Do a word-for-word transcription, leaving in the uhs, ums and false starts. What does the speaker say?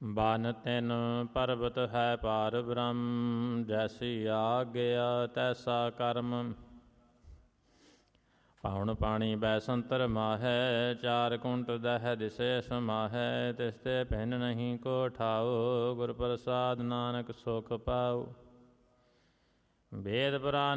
ਬਨ ਤਿਨ ਪਰਬਤ ਹੈ ਪਾਰ ਬ੍ਰਹਮ, ਜੈਸੀ ਆਗਿਆ ਤੈਸਾ ਕਰਮ। ਪਾਉਣ ਪਾਣੀ ਬੈਸੰਤਰ ਮਾਹੈ, ਚਾਰ ਕੁੰਟ ਦਹਿ ਦਿਸੇ ਸਮਾਹੈ। ਤਿਸ ਤੇ ਭਿੰਨ ਨਹੀਂ ਕੋ ਠਾਉ, ਗੁਰ ਪ੍ਰਸਾਦ ਨਾਨਕ ਸੁਖ ਪਾਉ। ਵੇਦ ਪੁਰਾਨ